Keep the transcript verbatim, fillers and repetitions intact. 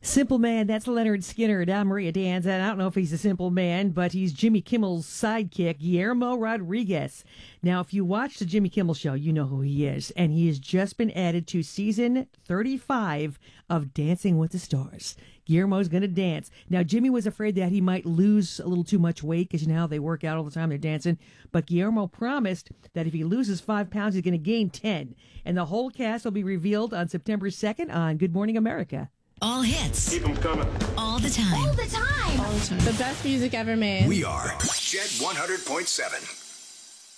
Simple Man, that's Leonard Skinner. I'm Maria Danza, and I don't know if he's a simple man, but he's Jimmy Kimmel's sidekick, Guillermo Rodriguez. Now, if you watch the Jimmy Kimmel Show, you know who he is, and he has just been added to season thirty-five of Dancing with the Stars. Guillermo's going to dance. Now, Jimmy was afraid that he might lose a little too much weight, because you know how they work out all the time, they're dancing, but Guillermo promised that if he loses five pounds, he's going to gain ten. And the whole cast will be revealed on September second on Good Morning America. All hits. Keep them coming. All the time. All the time. All the time. The best music ever made. We are Jet one hundred point seven.